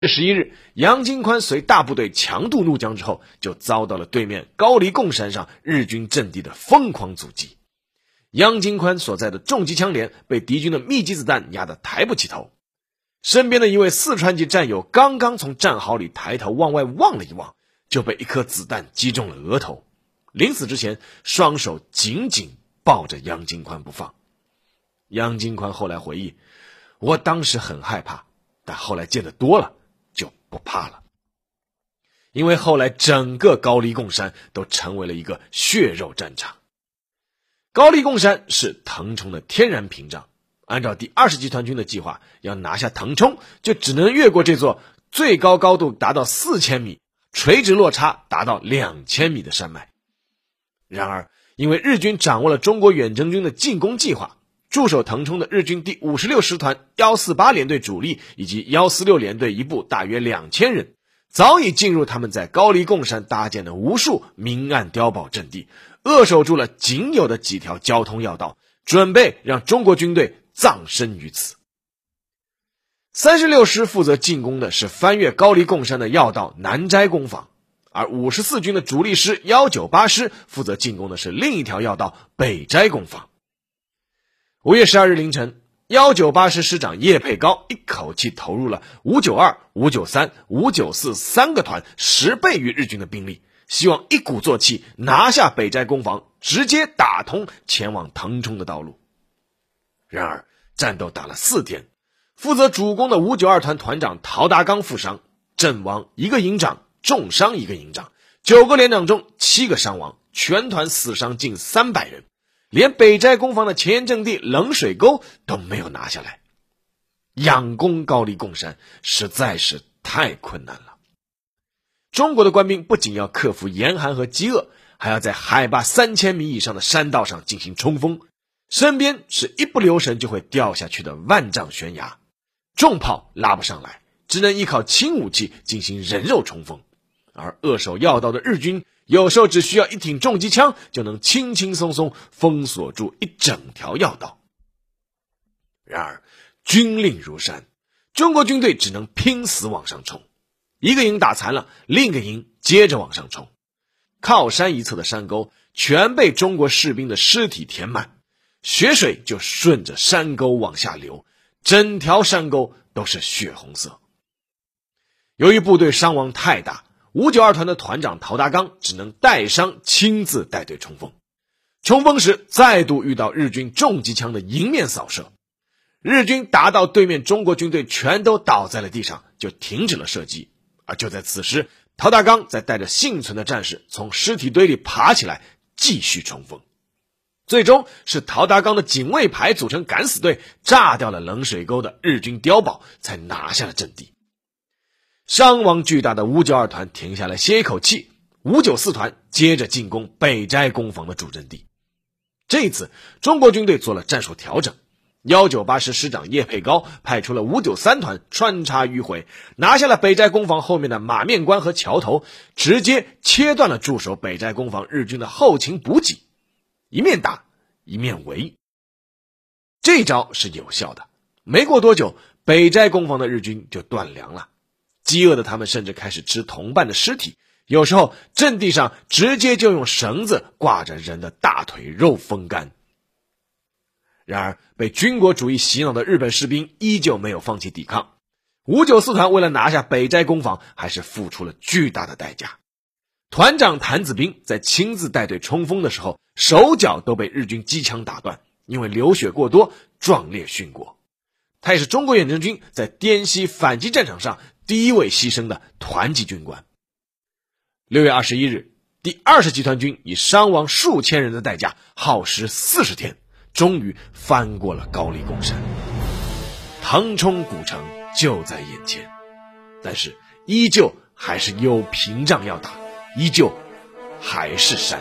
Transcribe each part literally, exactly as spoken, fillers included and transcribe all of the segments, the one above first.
十一日，杨金宽随大部队强渡怒江之后，就遭到了对面高黎贡山上日军阵地的疯狂阻击。杨金宽所在的重机枪连被敌军的密集子弹压得抬不起头，身边的一位四川籍战友刚刚从战壕里抬头往外望了一望，就被一颗子弹击中了额头，临死之前双手紧紧抱着杨金宽不放。杨金宽后来回忆，我当时很害怕，但后来见得多了就不怕了。因为后来整个高黎贡山都成为了一个血肉战场。高黎贡山是腾冲的天然屏障，按照第二十集团军的计划，要拿下腾冲就只能越过这座最高高度达到四千米，垂直落差达到两千米的山脉。然而因为日军掌握了中国远征军的进攻计划，驻守腾冲的日军第五十六师团一四八联队主力以及一四六联队一部大约两千人，早已进入他们在高黎贡山搭建的无数明暗碉堡阵地，扼守住了仅有的几条交通要道，准备让中国军队葬身于此。三十六师负责进攻的是翻越高黎贡山的要道南斋工坊，而五十四军的主力师一九八师负责进攻的是另一条要道北斋工坊。五月十二日凌晨，一九八师师长叶佩高一口气投入了五九二、五九三、五九四三个团十倍于日军的兵力，希望一鼓作气拿下北斋工坊，直接打通前往腾冲的道路。然而战斗打了四天，负责主攻的五九二团团长陶达刚负伤，阵亡一个营长，重伤一个营长，九个连长中七个伤亡，全团死伤近三百人，连北斋工坊的前沿阵地冷水沟都没有拿下来。仰攻高黎贡山实在是太困难了。中国的官兵不仅要克服严寒和饥饿，还要在海拔三千米以上的山道上进行冲锋，身边是一不留神就会掉下去的万丈悬崖，重炮拉不上来，只能依靠轻武器进行人肉冲锋。而扼守要道的日军有时候只需要一挺重机枪就能轻轻松松封锁住一整条要道。然而军令如山，中国军队只能拼死往上冲，一个营打残了，另一个营接着往上冲。靠山一侧的山沟全被中国士兵的尸体填满，血水就顺着山沟往下流，整条山沟都是血红色。由于部队伤亡太大，五九二团的团长陶达刚只能带伤亲自带队冲锋。冲锋时再度遇到日军重机枪的迎面扫射，日军打到对面中国军队全都倒在了地上，就停止了射击。而就在此时，陶达刚再带着幸存的战士从尸体堆里爬起来继续冲锋。最终是陶达刚的警卫排组成敢死队炸掉了冷水沟的日军碉堡，才拿下了阵地。伤亡巨大的五九二团停下来歇一口气，五九四团接着进攻北斋工坊的主阵地。这一次中国军队做了战术调整，一九八师师长叶佩高派出了五九三团穿插迂回，拿下了北斋工坊后面的马面关和桥头，直接切断了驻守北斋工坊日军的后勤补给，一面打一面围。这招是有效的，没过多久，北斋工坊的日军就断粮了。饥饿的他们甚至开始吃同伴的尸体，有时候阵地上直接就用绳子挂着人的大腿肉风干。然而被军国主义洗脑的日本士兵依旧没有放弃抵抗，五九四团为了拿下北斋工坊还是付出了巨大的代价。团长谭子兵在亲自带队冲锋的时候，手脚都被日军机枪打断，因为流血过多壮烈殉国。他也是中国远征军在滇西反击战场上第一位牺牲的团级军官。六月二十一日，第二十集团军以伤亡数千人的代价，耗时四十天，终于翻过了高黎贡山。腾冲古城就在眼前，但是依旧还是有屏障要打，依旧还是山。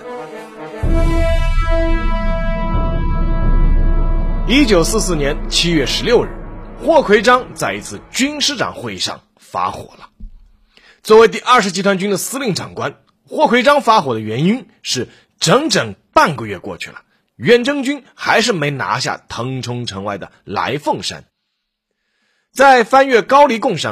一九四四年七月十六日，霍奎章在一次军师长会议上发火了。作为第二十集团军的司令长官，霍奎章发火的原因是整整半个月过去了，远征军还是没拿下腾冲城外的来凤山。在翻越高黎贡山后，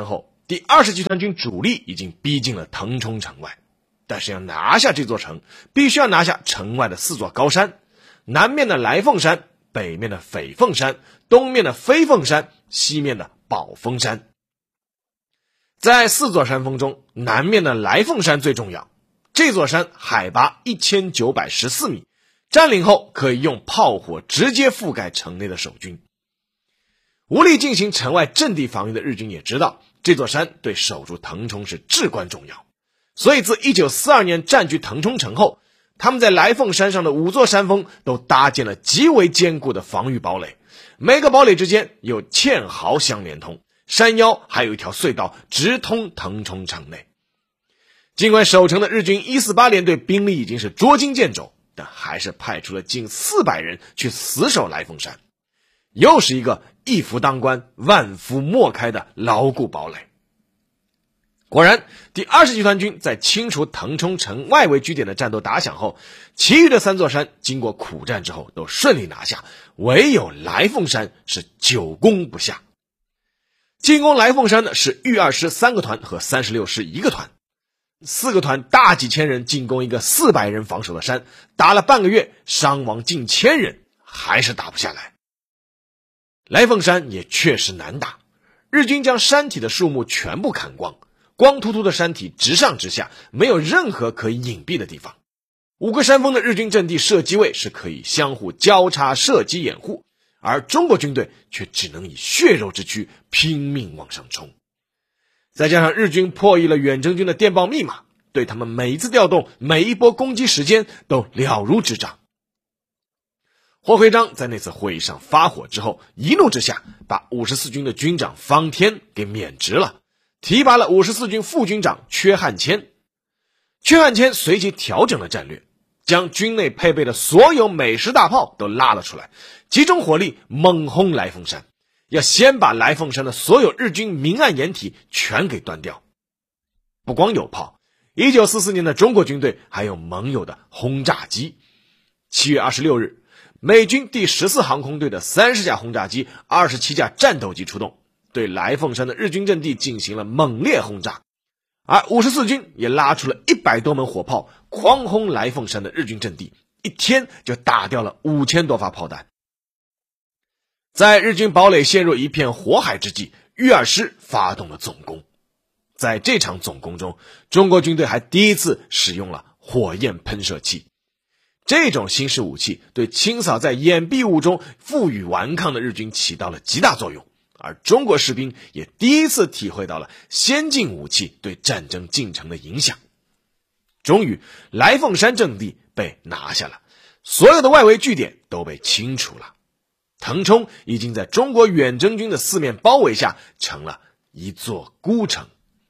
第二十集团军主力已经逼近了腾冲城外，但是要拿下这座城，必须要拿下城外的四座高山，南面的来凤山，北面的斐凤山，东面的飞凤山，西面的宝峰山。在四座山峰中，南面的来凤山最重要，这座山海拔一千九百十四米，占领后可以用炮火直接覆盖城内的守军。无力进行城外阵地防御的日军也知道，这座山对守住腾冲是至关重要，所以自一九四二年占据腾冲城后，他们在来凤山上的五座山峰都搭建了极为坚固的防御堡垒，每个堡垒之间有堑壕相连通，山腰还有一条隧道直通腾冲城内。尽管守城的日军一四八联队兵力已经是捉襟见肘，但还是派出了近四百人去死守来凤山，又是一个一夫当关万夫莫开的牢固堡垒。果然，第二十集团军在清除腾冲城外围据点的战斗打响后，其余的三座山经过苦战之后都顺利拿下，唯有来凤山是久攻不下。进攻来凤山的是豫二师三个团和三十六师一个团，四个团大几千人进攻一个四百人防守的山，打了半个月，伤亡近千人，还是打不下来。来凤山也确实难打，日军将山体的树木全部砍光，光秃秃的山体直上直下，没有任何可以隐蔽的地方。五个山峰的日军阵地射击位是可以相互交叉射击掩护，而中国军队却只能以血肉之躯拼命往上冲。再加上日军破译了远征军的电报密码，对他们每一次调动、每一波攻击时间都了如指掌。霍奎章在那次会议上发火之后，一怒之下把五十四军的军长方天给免职了，提拔了五十四军副军长阙汉谦。阙汉谦随即调整了战略，将军内配备的所有美式大炮都拉了出来，集中火力猛轰来凤山，要先把来凤山的所有日军明暗掩体全给端掉。不光有炮，一九四四年的中国军队还有盟友的轰炸机。七月二十六日，美军第十四航空队的三十架轰炸机、二十七架战斗机出动，对来凤山的日军阵地进行了猛烈轰炸，而五十四军也拉出了一百多门火炮，狂轰来凤山的日军阵地，一天就打掉了五千多发炮弹。在日军堡垒陷入一片火海之际，豫二师发动了总攻。在这场总攻中，中国军队还第一次使用了火焰喷射器。这种新式武器对清扫在掩蔽物中负隅顽抗的日军起到了极大作用，而中国士兵也第一次体会到了先进武器对战争进程的影响。终于，来凤山阵地被拿下了，所有的外围据点都被清除了，腾冲已经在中国远征军的四面包围下成了一座孤城。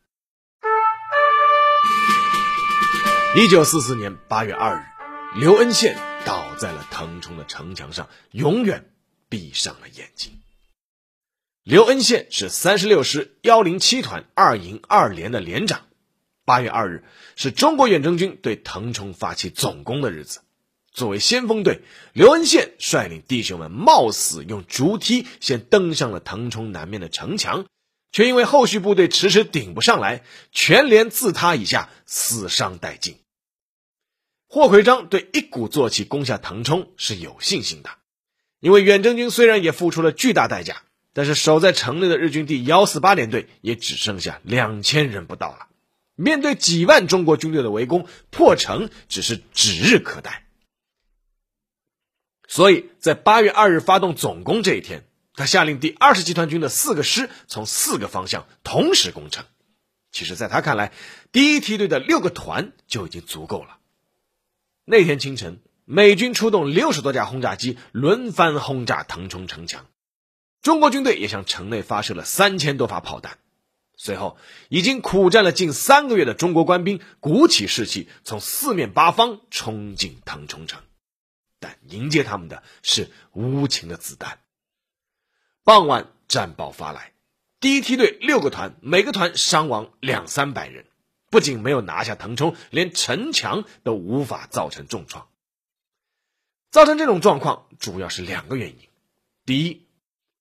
一九四四年八月二日，刘恩宪倒在了腾冲的城墙上，永远闭上了眼睛。刘恩宪是三十六师一零七团二营二连的连长。八月二日是中国远征军对腾冲发起总攻的日子。作为先锋队，刘恩宪率领弟兄们冒死用竹梯先登上了腾冲南面的城墙，却因为后续部队迟迟顶不上来，全连自他以下，死伤殆尽。霍奎章对一鼓作气攻下腾冲是有信心的，因为远征军虽然也付出了巨大代价，但是守在城内的日军第一四八联队也只剩下两千人不到了。面对几万中国军队的围攻，破城只是指日可待。所以在八月二日发动总攻这一天，他下令第二十集团军的四个师从四个方向同时攻城。其实在他看来，第一梯队的六个团就已经足够了。那天清晨，美军出动六十多架轰炸机轮番轰炸腾冲城墙，中国军队也向城内发射了三千多发炮弹。随后，已经苦战了近三个月的中国官兵鼓起士气，从四面八方冲进腾冲城，但迎接他们的是无情的子弹。傍晚，战报发来，第一梯队六个团，每个团伤亡两三百人，不仅没有拿下腾冲，连城墙都无法造成重创。造成这种状况主要是两个原因。第一，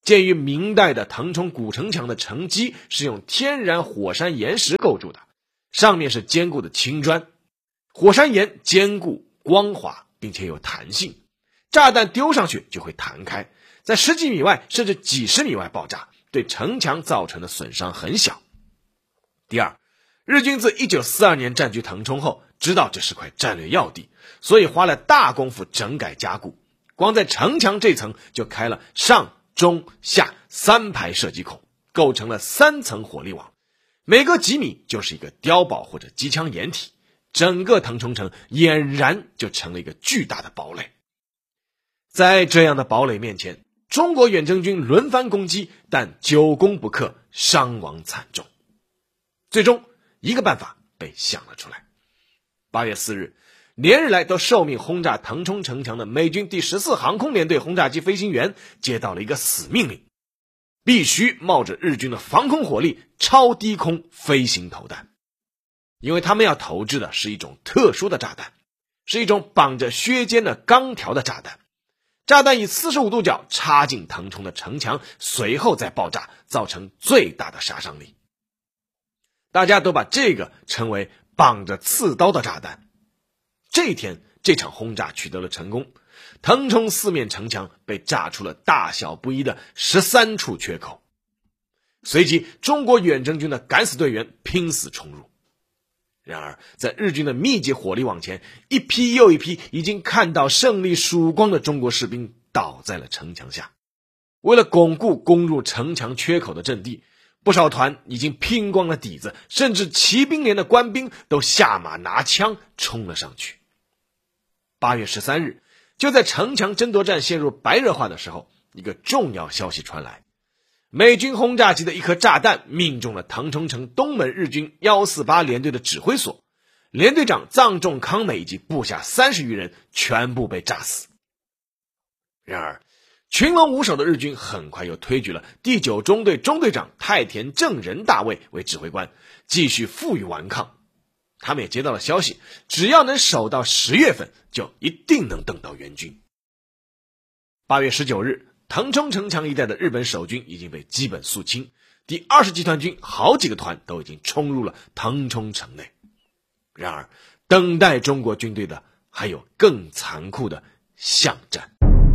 建于明代的腾冲古城墙的城基是用天然火山岩石构筑的，上面是坚固的青砖。火山岩坚固光滑，并且有弹性，炸弹丢上去就会弹开，在十几米外甚至几十米外爆炸，对城墙造成的损伤很小。第二，日军自一九四二年占据腾冲后，知道这是块战略要地，所以花了大功夫整改加固，光在城墙这层就开了上中下三排射击孔，构成了三层火力网，每隔几米就是一个碉堡或者机枪掩体，整个腾冲城俨然就成了一个巨大的堡垒。在这样的堡垒面前，中国远征军轮番攻击，但久攻不克，伤亡惨重。最终一个办法被想了出来。八月四日，连日来都受命轰炸腾冲城墙的美军第十四航空联队轰炸机飞行员接到了一个死命令，必须冒着日军的防空火力超低空飞行投弹。因为他们要投掷的是一种特殊的炸弹，是一种绑着削尖的钢条的炸弹。炸弹以四十五度角插进腾冲的城墙，随后再爆炸，造成最大的杀伤力。大家都把这个称为绑着刺刀的炸弹。这一天，这场轰炸取得了成功，腾冲四面城墙被炸出了大小不一的十三处缺口。随即，中国远征军的敢死队员拼死冲入。然而，在日军的密集火力网前，一批又一批已经看到胜利曙光的中国士兵倒在了城墙下。为了巩固攻入城墙缺口的阵地，不少团已经拼光了底子，甚至骑兵连的官兵都下马拿枪冲了上去。八月十三日，就在城墙争夺战陷入白热化的时候，一个重要消息传来。美军轰炸机的一颗炸弹命中了腾冲城东门日军一四八联队的指挥所，连队长藏仲康美以及部下三十余人全部被炸死。然而，群龙无首的日军很快又推举了第九中队中队长太田正仁大尉为指挥官，继续负隅顽抗。他们也接到了消息，只要能守到十月份，就一定能等到援军。八月十九日，腾冲城墙一带的日本守军已经被基本肃清，第二十集团军好几个团都已经冲入了腾冲城内。然而，等待中国军队的还有更残酷的巷战。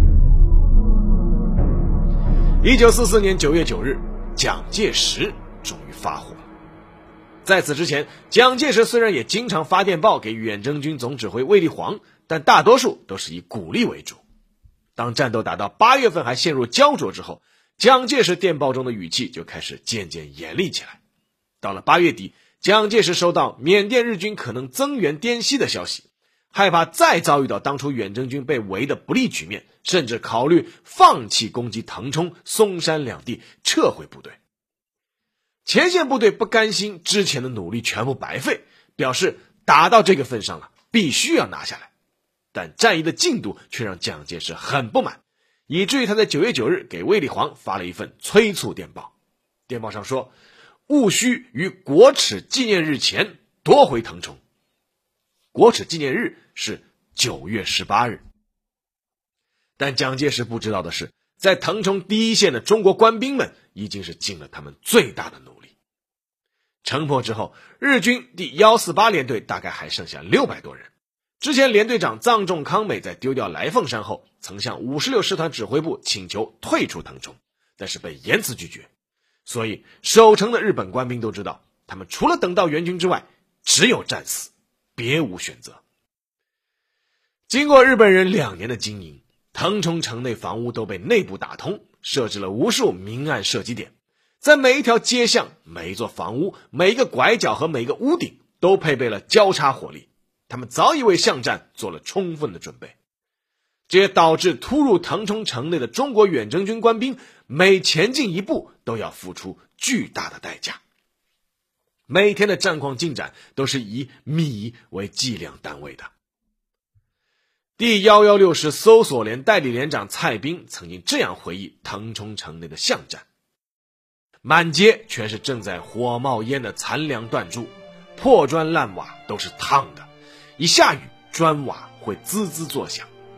一九四四年九月九日，蒋介石终于发火了。在此之前，蒋介石虽然也经常发电报给远征军总指挥卫立煌，但大多数都是以鼓励为主。当战斗打到八月份还陷入焦灼之后，蒋介石电报中的语气就开始渐渐严厉起来。到了八月底，蒋介石收到缅甸日军可能增援滇西的消息，害怕再遭遇到当初远征军被围的不利局面，甚至考虑放弃攻击腾冲、松山两地，撤回部队。前线部队不甘心之前的努力全部白费，表示打到这个份上了，必须要拿下来。但战役的进度却让蒋介石很不满，以至于他在九月九日给卫立煌发了一份催促电报。电报上说，务须于国耻纪念日前夺回腾冲。国耻纪念日是九月十八日。但蒋介石不知道的是，在腾冲第一线的中国官兵们已经是尽了他们最大的努力。城破之后，日军第一四八联队大概还剩下六百多人。之前连队长藏仲康美在丢掉来凤山后，曾向五十六师团指挥部请求退出腾冲，但是被严词拒绝。所以守城的日本官兵都知道，他们除了等到援军之外，只有战死，别无选择。经过日本人两年的经营，腾冲城内房屋都被内部打通，设置了无数明暗射击点，在每一条街巷、每一座房屋、每一个拐角和每一个屋顶都配备了交叉火力，他们早已为巷战做了充分的准备。这也导致突入腾冲城内的中国远征军官兵每前进一步都要付出巨大的代价。每天的战况进展都是以米为计量单位的。第一一六师搜索连代理连长蔡斌曾经这样回忆腾冲城内的巷战：满街全是正在火冒烟的残梁断柱，破砖烂瓦都是烫的，一下雨砖瓦会滋滋作响。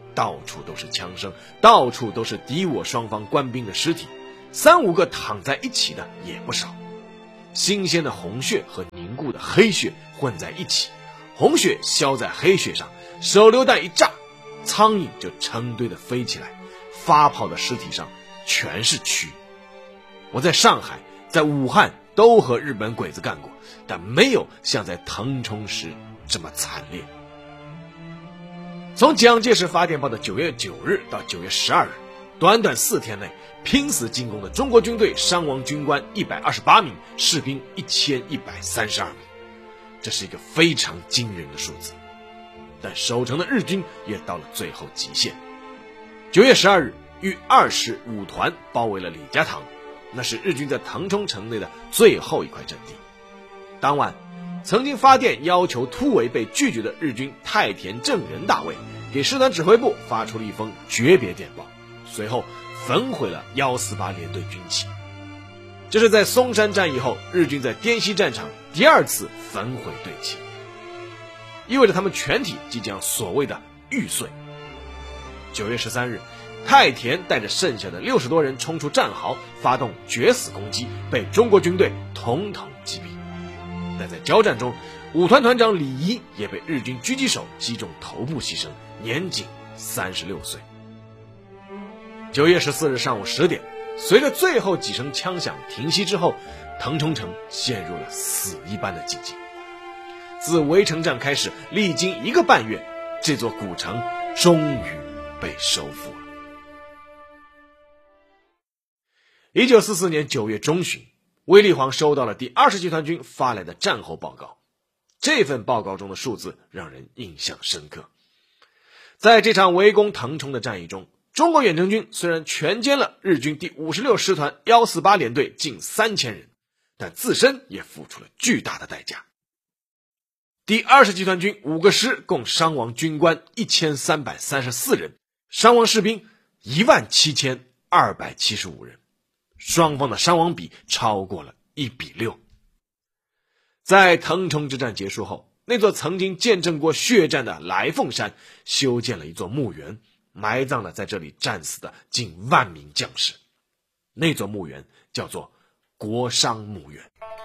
到处都是枪声，到处都是敌我双方官兵的尸体，三五个躺在一起的也不少。新鲜的红血和凝固的黑血混在一起，红血消在黑血上，手榴弹一炸，苍蝇就成堆的飞起来，发泡的尸体上全是蛆。我在上海在武汉都和日本鬼子干过，但没有像在腾冲时这么惨烈。从蒋介石发电报的九月九日到九月十二日，短短四天内，拼死进攻的中国军队伤亡军官一百二十八名，士兵一千一百三十二名，这是一个非常惊人的数字。但守城的日军也到了最后极限。九月十二日，豫二师五团包围了李家塘，那是日军在腾冲城内的最后一块阵地。当晚，曾经发电要求突围被拒绝的日军太田正仁大尉给师团指挥部发出了一封诀别电报，随后焚毁了一四八联队军旗。这是在松山战役后日军在滇西战场第二次焚毁队旗，意味着他们全体即将所谓的玉碎。九月十三日，太田带着剩下的六十多人冲出战壕，发动决死攻击，被中国军队统统击毙。但在交战中，五团团长李仪也被日军狙击手击中头部牺牲，年仅三十六岁。九月十四日上午十点，随着最后几声枪响停息之后，腾冲城陷入了死一般的寂静。自围城战开始，历经一个半月，这座古城终于被收复了。一九四四年九月中旬，卫立煌收到了第二十集团军发来的战后报告。这份报告中的数字让人印象深刻。在这场围攻腾冲的战役中，中国远征军虽然全歼了日军第五十六师团一四八联队近三千人，但自身也付出了巨大的代价。第二十集团军五个师共伤亡军官一千三百三十四人，伤亡士兵一万七千二百七十五人，双方的伤亡比超过了一比六。在腾冲之战结束后，那座曾经见证过血战的来凤山修建了一座墓园，埋葬了在这里战死的近万名将士。那座墓园叫做国殇墓园。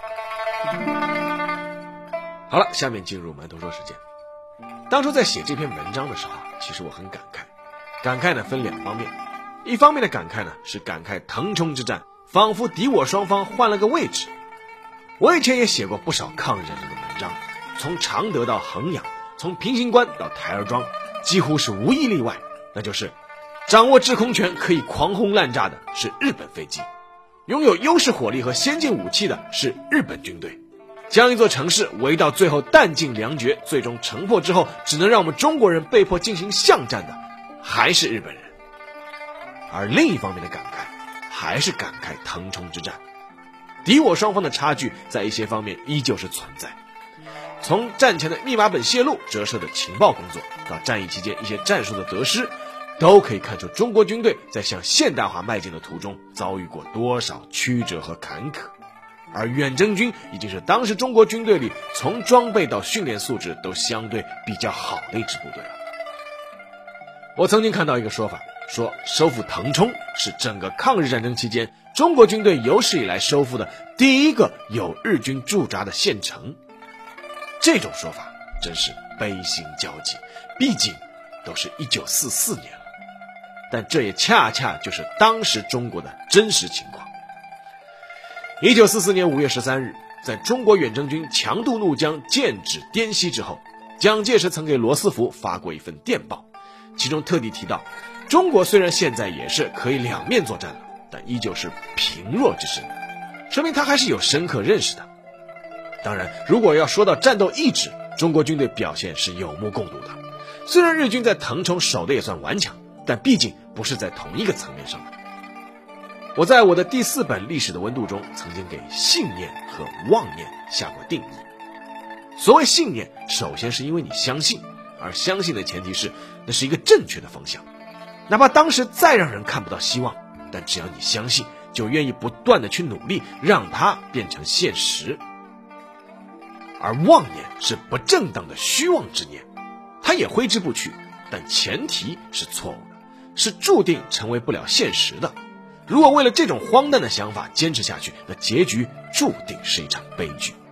好了，下面进入馒头说时间。当初在写这篇文章的时候，其实我很感慨。感慨呢分两方面，一方面的感慨呢是感慨腾冲之战仿佛敌我双方换了个位置。我以前也写过不少抗日战争的文章，从常德到衡阳，从平型关到台儿庄，几乎是无一例外，那就是掌握制空权可以狂轰滥炸的是日本飞机，拥有优势火力和先进武器的是日本军队，将一座城市围到最后弹尽粮绝，最终城破之后只能让我们中国人被迫进行巷战的还是日本人。而另一方面的感慨还是感慨腾冲之战，敌我双方的差距在一些方面依旧是存在。从战前的密码本泄露折射的情报工作，到战役期间一些战术的得失，都可以看出中国军队在向现代化迈进的途中遭遇过多少曲折和坎坷。而远征军已经是当时中国军队里从装备到训练素质都相对比较好的一支部队了。我曾经看到一个说法，说收复腾冲是整个抗日战争期间中国军队有史以来收复的第一个有日军驻扎的县城。这种说法真是悲心交集，毕竟都是一九四四年了，但这也恰恰就是当时中国的真实情况。一九四四年五月十三日，在中国远征军强渡怒江剑指滇西之后，蒋介石曾给罗斯福发过一份电报，其中特地提到，中国虽然现在也是可以两面作战了，但依旧是贫弱之身，说明他还是有深刻认识的。当然，如果要说到战斗意志，中国军队表现是有目共睹的。虽然日军在腾冲守的也算顽强，但毕竟不是在同一个层面上的。我在我的第四本历史的温度中曾经给信念和妄念下过定义。所谓信念，首先是因为你相信，而相信的前提是那是一个正确的方向，哪怕当时再让人看不到希望，但只要你相信，就愿意不断的去努力让它变成现实。而妄念是不正当的虚妄之念，它也挥之不去， 但前提是错误的，是注定成为不了现实的。如果为了这种荒诞的想法坚持下去，那结局注定是一场悲剧。